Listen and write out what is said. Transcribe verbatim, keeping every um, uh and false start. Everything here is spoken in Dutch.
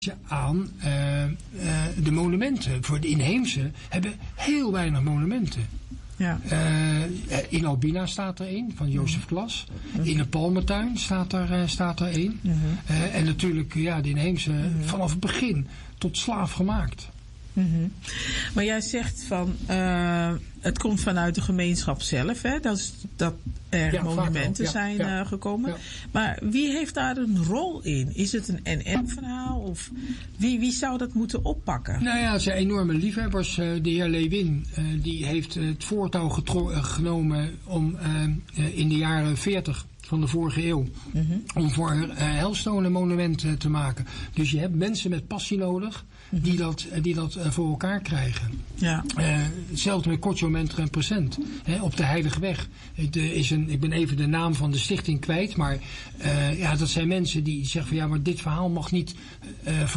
aan uh, uh, de monumenten. Voor de inheemse hebben heel weinig monumenten. Ja. Uh, in Albina staat er één, van Jozef Klas. Mm-hmm. In de Palmentuin staat er, uh, staat er één. Mm-hmm. Uh, en natuurlijk ja, de inheemse mm-hmm. vanaf het begin tot slaaf gemaakt. Mm-hmm. Maar jij zegt van uh, het komt vanuit de gemeenschap zelf, hè? Dat, is, dat er ja, monumenten ja, zijn ja, uh, gekomen. Ja. Maar wie heeft daar een rol in? Is het een N N verhaal of wie, wie zou dat moeten oppakken? Nou ja, zijn enorme liefhebbers. Uh, de heer Lewin uh, die heeft uh, het voortouw getro- uh, genomen om uh, uh, in de jaren veertig van de vorige eeuw mm-hmm. om voor uh, Helstone een monument uh, te maken. Dus je hebt mensen met passie nodig die dat, die dat uh, voor elkaar krijgen. Ja. Uh, hetzelfde met Corso Mentre en Present. Hè, op de Heilige Weg. Het, uh, is een, ik ben even de naam van de stichting kwijt. Maar uh, ja, dat zijn mensen die zeggen van ja, maar dit verhaal mag niet uh,